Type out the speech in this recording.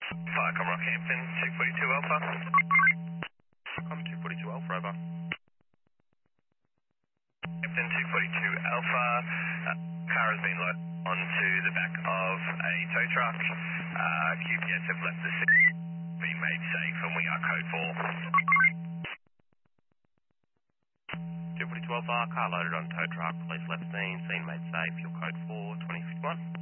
Fire com Rockhampton, 242 Alpha. I'm 242 Alpha, over. Hampton 242 Alpha. Car has been loaded onto the back of a tow truck. QPS have left the scene, been made safe, and we are code 4. 242 Alpha, car loaded on tow truck, police left scene made safe, your code 4, 2051.